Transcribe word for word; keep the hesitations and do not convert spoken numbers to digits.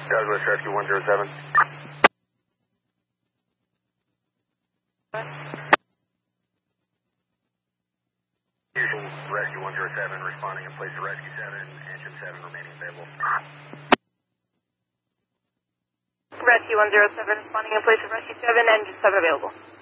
Douglas, Rescue one zero seven. Houston, Rescue one zero seven, responding in place to Rescue seven, engine seven remaining available. Rescue one zero seven, responding in place to Rescue seven, engine seven available.